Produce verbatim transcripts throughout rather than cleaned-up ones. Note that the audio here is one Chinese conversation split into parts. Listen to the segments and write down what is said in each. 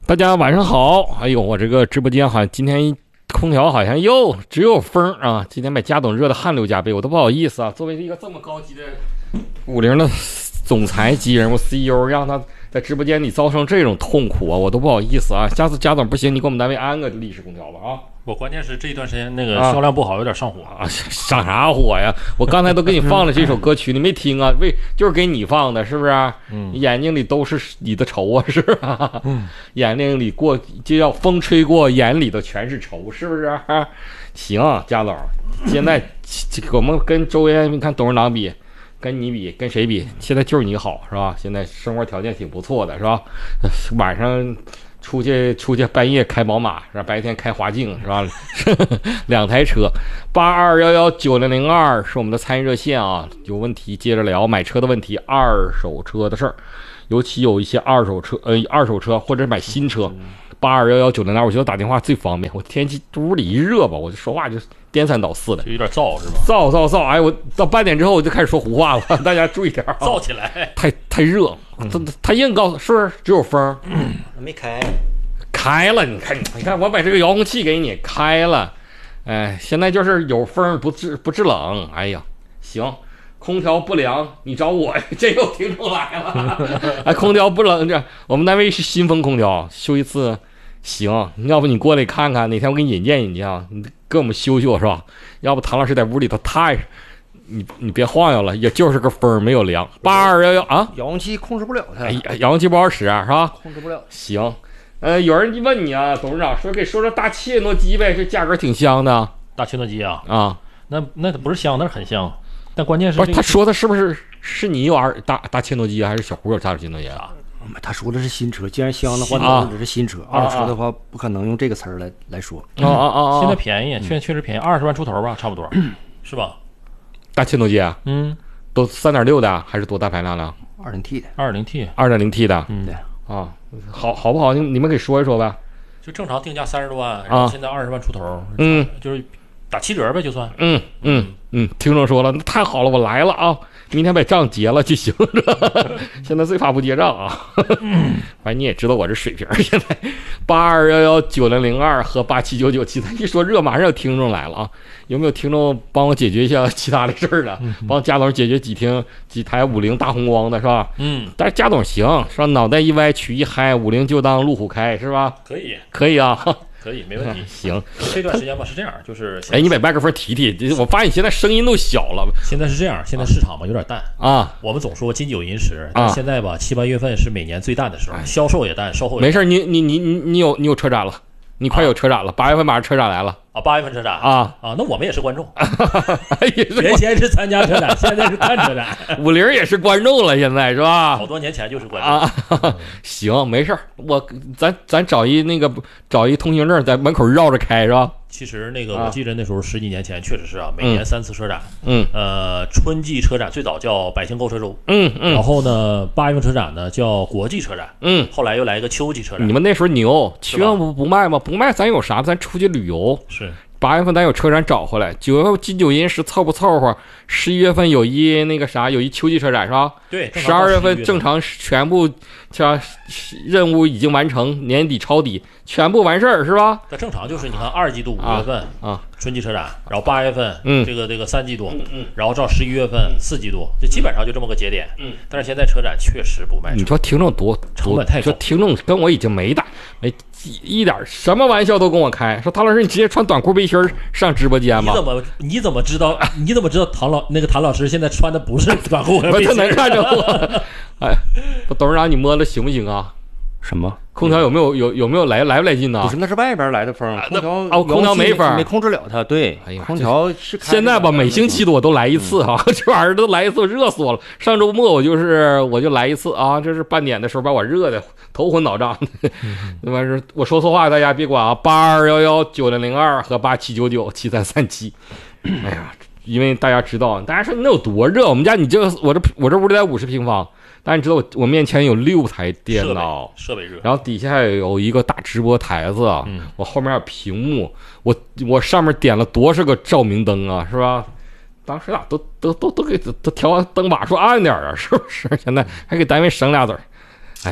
大家晚上好！哎呦，我这个直播间好像今天空调好像又只有风啊！今天把家总热的汗流浃背，我都不好意思啊。作为一个这么高级的五菱的总裁级人物 C E O， 让他在直播间里遭受这种痛苦啊，我都不好意思啊。下次家总不行，你给我们单位安个立式空调吧啊！ 我关键是这一段时间那个销量不好，有点上火啊！上啥火呀？我刚才都给你放了这首歌曲，你没听啊？为就是给你放的，是不是？嗯，眼睛里都是你的愁啊，是吧？嗯，眼睛里过就要风吹过，眼里的全是愁，是不是？行，家总，现在我们跟周围你看董事长比，跟你比，跟谁比？现在就是你好，是吧？现在生活条件挺不错的，是吧？晚上。出去出去半夜开宝马是吧？白天开华境是吧？两台车，八二幺幺九零零二是我们的参与热线啊，有问题接着聊买车的问题，二手车的事儿，尤其有一些二手车呃二手车或者买新车，八二幺幺九零零二，我觉得打电话最方便。我天气屋里一热吧，我就说话就颠三倒四的， 就有点燥是吧？ 燥燥燥！哎，我到半点之后我就开始说胡话了，大家注意点啊！ 燥起来， 太太热。他他硬告诉是不是只有风？ 嗯，没开， 开了。你看，你看，我把这个遥控器给你开了。哎，现在就是有风不制不制冷。哎呀，行，空调不凉，你找我，这又听出来了。哎，空调不冷，这我们单位是新风空调，修一次行。要不你过来看看，哪天我给你引荐引荐啊，你给我们修修是吧？要不唐老师在屋里头太。你你别晃悠了，也就是个风没有凉。八二幺幺啊， 遥控器控制不了它。 哎呀，遥控器不好使啊，是吧？ 控制不了。 行，呃，有人问你啊，董事长说给说说大切诺基呗，这价格挺香的。 大切诺基啊啊， 那那不是香，那是很香。但关键是、 这个、不是他说的是不是是你有二大大切诺基还是小胡有大切诺基啊？ 他说的是新车，既然香的话，那只是新车。二手车的话，不可能用这个词儿来来说。 啊啊啊！ 现在便宜，现在确实便宜，二十万出头吧，差不多，是吧？ 大切诺基啊， 嗯， 都三点六的还是多大排量的？ 二零 T 的， 二零 T， 二点零 T 的， 嗯， 对啊，好好不好？你你们给说一说呗。 就正常定价三十多万，然后现在二十万出头， 嗯， 就是打七折呗，就算。 嗯嗯嗯，听众说了，那太好了，我来了啊！明天把账结了就行了。现在最怕不结账啊！反正你也知道我这水平。现在八二幺幺九零零二和八七九九七三，一说热，马上有听众来了啊！有没有听众帮我解决一下其他的事儿的？帮家总解决几听几台五菱大红光的是吧？ 嗯， 但是家总行，是吧？脑袋一歪，曲一嗨，五菱就当路虎开是吧？ 可以， 可以啊。 可以，没问题。 行， 这段时间吧是这样，就是哎，你把麦克风提提，我发现你现在声音都小了。 现在是这样，现在市场吧有点淡啊。 我们总说金九银十，但现在吧七八月份是每年最淡的时候，销售也淡，售后也淡。 没事，你你你你你有你有车展了，你快有车展了，八月份马上车展来了。 啊，八月份车展啊啊，那我们也是观众，原先是参加车展，现在是看车展。 五菱也是观众了，现在是吧？ 好多年前就是观众啊。嗯、行，没事，我咱咱找一那个找一通行证，在门口绕着开是吧？ 其实那个我记得那时候十几年前确实是啊，每年三次车展。 嗯， 呃，春季车展最早叫百姓购车周。 嗯嗯。 然后呢，八月份车展呢叫国际车展。 嗯。 后来又来一个秋季车展。 你们那时候牛，七月份不不卖吗？不卖，咱有啥？咱出去旅游。 是。 八月份咱有车展找回来，九月份金九银十凑不凑合？十一月份有一那个啥，有一秋季车展是吧？ 对。 十二月份正常全部像任务已经完成，年底抄底，全部完事儿是吧？ 那正常就是你看二季度五月份啊，啊春季车展，然后八月份嗯这个这个三季度， 嗯嗯， 然后到十一月份四季度，就基本上就这么个节点。 嗯。 但是现在车展确实不卖车。 你说听众多成本太高， 说听众跟我已经没打没。一点什么玩笑都跟我开，说唐老师你直接穿短裤背心上直播间吗？ 你怎么你怎么知道你怎么知道唐老那个谭老师现在穿的不是短裤和背心？ 他能看着我。哎，董事长你摸了行不行啊？ 什么？ 空调有没有有有没有来来不来劲呢？ 不是，那是外边来的风，空调哦，空调没风， 没控制了它。对， 哎呀， 空调是开。 现在吧，每星期多都来一次哈，这玩意儿都来一次，热死我了。上周末我就是我就来一次啊，这是半点的时候把我热的头昏脑胀。那玩意儿我说错话，大家别管啊。八二幺幺九零零二和八七九九七三三七。哎呀，因为大家知道，大家说你那有多热？我们家你这我这我这屋里才五十平方。但你知道我我面前有六台电脑， 设备热， 然后底下有一个大直播台子， 嗯， 我后面有屏幕，我我上面点了多少个照明灯啊，是吧？当时啊，都都都都给都调灯把数暗点啊，是不是？现在还给单位省俩子儿。哎呀，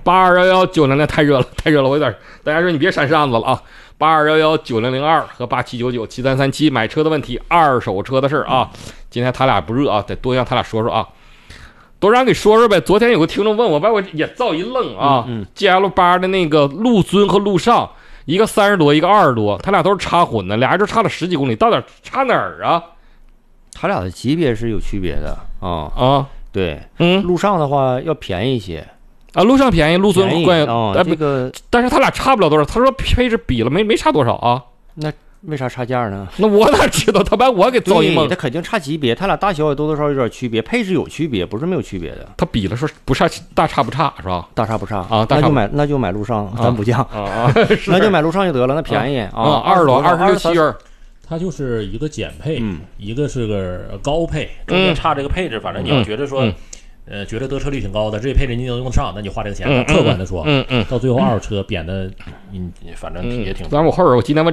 八二幺幺九零零太热了，太热了，我有点，大家说你别扇扇子了啊。八二幺幺九零零二和八七九九七三三七买车的问题，二手车的事儿啊。今天他俩不热啊，得多让他俩说说啊。多让给说说呗。昨天有个听众问我，把我也造一愣啊。 嗯嗯 G L 八的那个陆尊和陆上，一个三十多，一个二十多，他俩都是插混的，俩人就差了十几公里，到底差哪儿啊？ 他俩的级别是有区别的啊啊， 对， 嗯， 路上的话要便宜一些啊，路上便宜，陆尊贵啊， 哎这个， 但是他俩差不了多少。他说配置比了没没差多少啊？ 那为啥差价呢？ 那我哪知道？他把我给造一懵。 他肯定差级别，他俩大小也多多少少有点区别，配置有区别，不是没有区别的。 他比了说不差大差不差是吧？ 大差不差啊，那就买那就买路上，咱不降啊啊， 那就买路上就得了，那便宜啊， 二十多，二十六七元。 它就是一个减配， 嗯、 一个是个高配，中间差这个配置，反正你要觉得说， 嗯、 呃，觉得得车率挺高的，这配置你能用得上，那你花这个钱。嗯、客观的说， 嗯嗯， 到最后二手车贬的，嗯，反正也挺。 咱我后边我今天问